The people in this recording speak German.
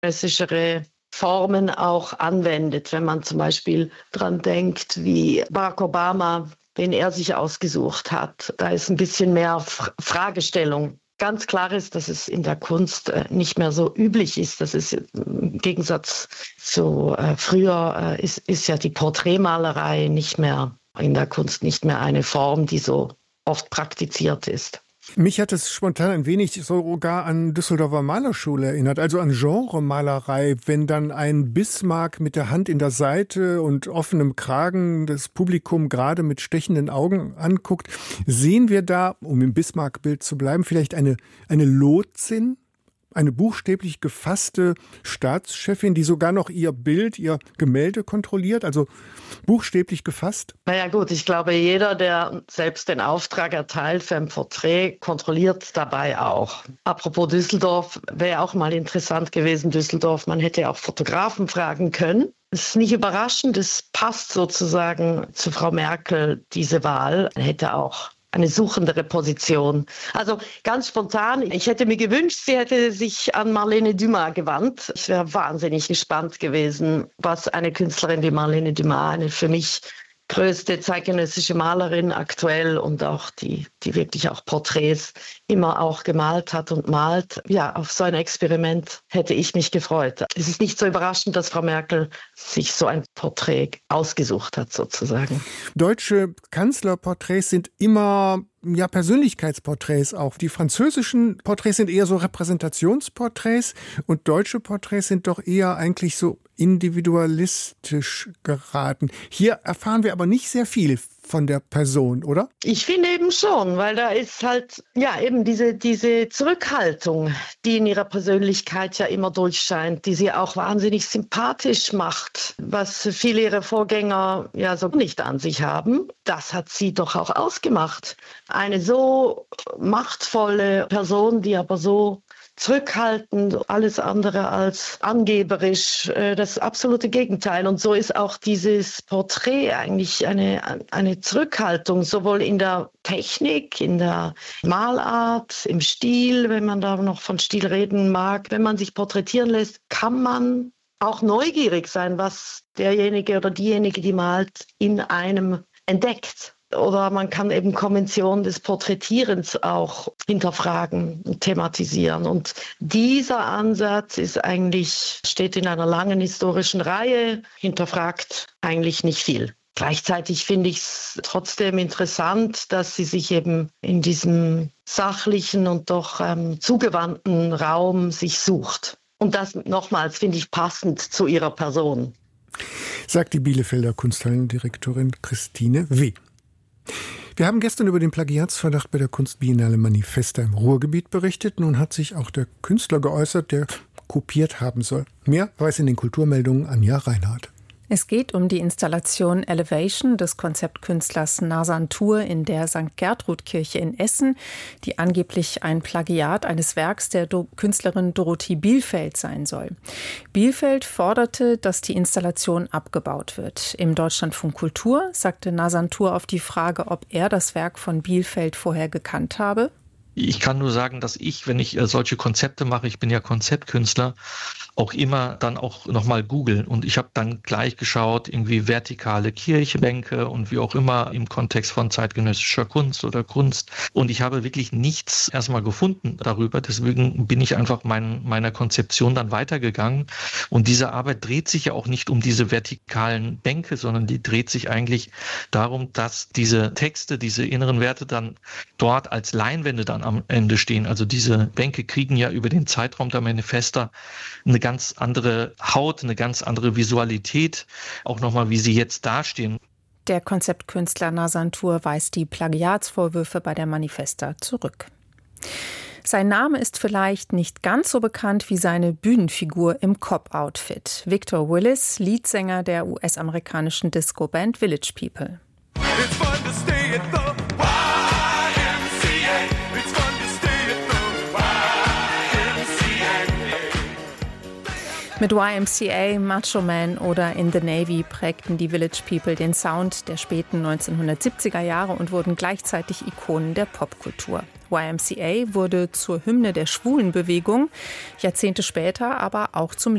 zeitgenössischere Formen auch anwendet. Wenn man zum Beispiel dran denkt, wie Barack Obama, den er sich ausgesucht hat, da ist ein bisschen mehr Fragestellung. Ganz klar ist, dass es in der Kunst nicht mehr so üblich ist. Das ist im Gegensatz zu früher ist ja die Porträtmalerei nicht mehr in der Kunst nicht mehr eine Form, die so oft praktiziert ist. Mich hat es spontan ein wenig sogar an Düsseldorfer Malerschule erinnert, also an Genremalerei, wenn dann ein Bismarck mit der Hand in der Seite und offenem Kragen das Publikum gerade mit stechenden Augen anguckt. Sehen wir da, um im Bismarck-Bild zu bleiben, vielleicht eine Lotsin? Eine buchstäblich gefasste Staatschefin, die sogar noch ihr Bild, ihr Gemälde kontrolliert, also buchstäblich gefasst? Naja gut, ich glaube, jeder, der selbst den Auftrag erteilt für ein Porträt, kontrolliert dabei auch. Apropos Düsseldorf, wäre auch mal interessant gewesen, Düsseldorf, man hätte auch Fotografen fragen können. Es ist nicht überraschend, es passt sozusagen zu Frau Merkel, diese Wahl. Man hätte auch eine suchendere Position. Also ganz spontan, ich hätte mir gewünscht, sie hätte sich an Marlene Dumas gewandt. Ich wäre wahnsinnig gespannt gewesen, was eine Künstlerin wie Marlene Dumas, eine für mich größte zeitgenössische Malerin aktuell und auch die wirklich auch Porträts immer auch gemalt hat und malt. Ja, auf so ein Experiment hätte ich mich gefreut. Es ist nicht so überraschend, dass Frau Merkel sich so ein Porträt ausgesucht hat, sozusagen. Deutsche Kanzlerporträts sind immer Persönlichkeitsporträts auch. Die französischen Porträts sind eher so Repräsentationsporträts und deutsche Porträts sind doch eher eigentlich so individualistisch geraten. Hier erfahren wir aber nicht sehr viel von der Person, oder? Ich finde eben schon, weil da ist halt eben diese Zurückhaltung, die in ihrer Persönlichkeit ja immer durchscheint, die sie auch wahnsinnig sympathisch macht, was viele ihrer Vorgänger ja so nicht an sich haben. Das hat sie doch auch ausgemacht. Eine so machtvolle Person, die aber so zurückhaltend, alles andere als angeberisch, das absolute Gegenteil. Und so ist auch dieses Porträt eigentlich eine Zurückhaltung, sowohl in der Technik, in der Malart, im Stil, wenn man da noch von Stil reden mag. Wenn man sich porträtieren lässt, kann man auch neugierig sein, was derjenige oder diejenige, die malt, in einem entdeckt. Oder man kann eben Konventionen des Porträtierens auch hinterfragen und thematisieren. Und dieser Ansatz steht in einer langen historischen Reihe, hinterfragt eigentlich nicht viel. Gleichzeitig finde ich es trotzdem interessant, dass sie sich eben in diesem sachlichen und doch zugewandten Raum sich sucht. Und das nochmals finde ich passend zu ihrer Person. Sagt die Bielefelder Kunsthallendirektorin Christine W. Wir haben gestern über den Plagiatsverdacht bei der Kunstbiennale Manifesta im Ruhrgebiet berichtet. Nun hat sich auch der Künstler geäußert, der kopiert haben soll. Mehr weiß in den Kulturmeldungen Anja Reinhardt. Es geht um die Installation Elevation des Konzeptkünstlers Nazan Tur in der St. Gertrud-Kirche in Essen, die angeblich ein Plagiat eines Werks der Künstlerin Dorothee Bielfeld sein soll. Bielfeld forderte, dass die Installation abgebaut wird. Im Deutschlandfunk Kultur sagte Nazan Tur auf die Frage, ob er das Werk von Bielfeld vorher gekannt habe. Ich kann nur sagen, dass ich, wenn ich solche Konzepte mache, ich bin ja Konzeptkünstler, auch immer dann auch nochmal googeln. Und ich habe dann gleich geschaut, irgendwie vertikale Kirchbänke und wie auch immer im Kontext von zeitgenössischer Kunst oder Kunst. Und ich habe wirklich nichts erstmal gefunden darüber. Deswegen bin ich einfach meiner Konzeption dann weitergegangen. Und diese Arbeit dreht sich ja auch nicht um diese vertikalen Bänke, sondern die dreht sich eigentlich darum, dass diese Texte, diese inneren Werte dann dort als Leinwände dann am Ende stehen. Also diese Bänke kriegen ja über den Zeitraum der Manifesta eine ganz andere Haut, eine ganz andere Visualität, auch nochmal, wie sie jetzt dastehen. Der Konzeptkünstler Nazan Tur weist die Plagiatsvorwürfe bei der Manifesta zurück. Sein Name ist vielleicht nicht ganz so bekannt wie seine Bühnenfigur im Cop-Outfit. Victor Willis, Leadsänger der US-amerikanischen Disco-Band Village People. Mit YMCA, Macho Man oder In the Navy prägten die Village People den Sound der späten 1970er Jahre und wurden gleichzeitig Ikonen der Popkultur. YMCA wurde zur Hymne der Schwulenbewegung, Jahrzehnte später aber auch zum